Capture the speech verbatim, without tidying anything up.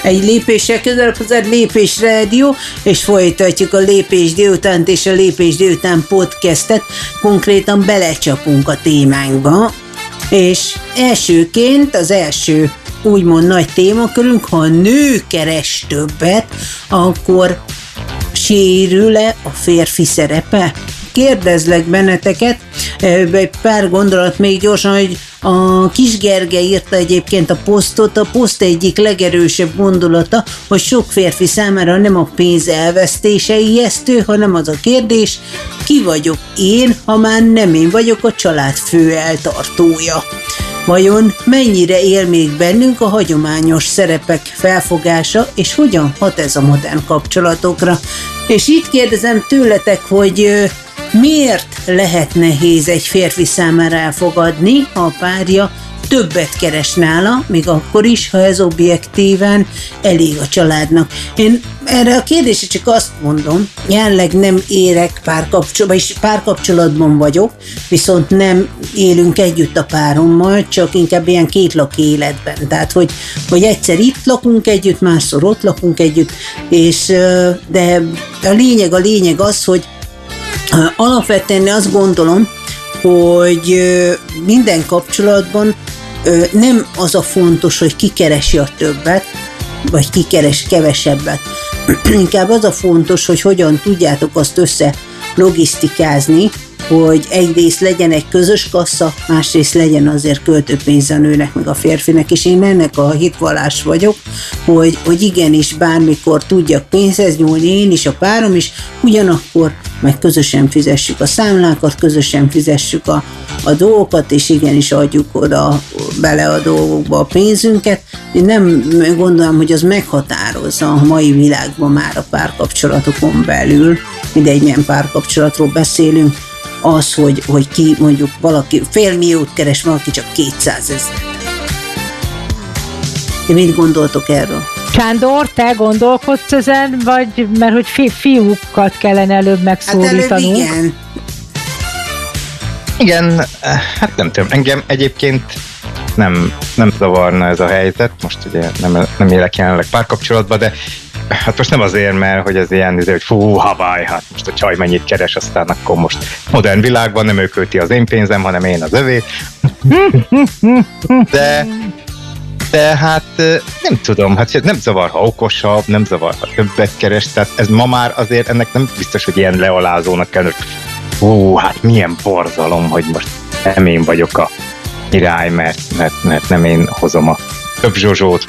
Egy lépéssel közelebb az Lépés Rádió, és folytatjuk a Lépés délutánt és a Lépés délután podcastet, konkrétan belecsapunk a témánkba, és elsőként az első úgymond nagy témakörünk, ha a nő keres többet, akkor sérül-e a férfi szerepe? Kérdezlek benneteket, egy pár gondolat még gyorsan, hogy a Kis Gergely írta egyébként a posztot, a poszt egyik legerősebb gondolata, hogy sok férfi számára nem a pénz elvesztése ijesztő, hanem az a kérdés, ki vagyok én, ha már nem én vagyok a család fő eltartója. Vajon mennyire él még bennünk a hagyományos szerepek felfogása, és hogyan hat ez a modern kapcsolatokra? És itt kérdezem tőletek, hogy miért lehet nehéz egy férfi számára elfogadni, ha a párja többet keres nála, még akkor is, ha ez objektíven elég a családnak. Én erre a kérdésre csak azt mondom, jelenleg nem érek párkapcsolatban, és párkapcsolatban vagyok, viszont nem élünk együtt a párommal, csak inkább ilyen kétlaki életben. Tehát, hogy, hogy egyszer itt lakunk együtt, másszor ott lakunk együtt, és, de a lényeg, a lényeg az, hogy alapvetően azt gondolom, hogy minden kapcsolatban nem az a fontos, hogy ki keresi a többet, vagy ki keres kevesebbet. Inkább az a fontos, hogy hogyan tudjátok azt össze logisztikázni, hogy egyrészt legyen egy közös kassa, másrészt legyen azért költőpénz a nőnek, meg a férfinek, és én ennek a hitvallás vagyok, hogy, hogy igenis bármikor tudjak pénzhez nyúlni, én is, a párom is, ugyanakkor meg közösen fizessük a számlákat, közösen fizessük a, a dolgokat, és igenis adjuk oda bele a dolgokba a pénzünket. Én nem gondolom, hogy az meghatározza a mai világban már a párkapcsolatokon belül, mindegy, milyen párkapcsolatról beszélünk, az, hogy, hogy ki mondjuk valaki fél milliót keres, valaki csak kétszázezer. De mit gondoltok erről? Sándor, te gondolkodsz ezen, vagy mert hogy fi- fiúkat kellene előbb megszólítanunk? Hát előbb igen. Igen, hát nem tudom, engem egyébként nem, nem zavarna ez a helyzet, most ugye nem, nem élek jelenleg párkapcsolatban, de hát most nem azért, mert hogy ez ilyen, hogy fú, habály, hát most a csaj mennyit keres, aztán akkor most modern világban nem ő költi az én pénzem, hanem én az övét. De, de hát nem tudom, hát nem zavar, ha okosabb, nem zavar, ha többet keres, tehát ez ma már azért ennek nem biztos, hogy ilyen lealázónak kell, hogy hú, hát milyen borzalom, hogy most nem én vagyok a király, mert, mert, mert nem én hozom a több zsozsót,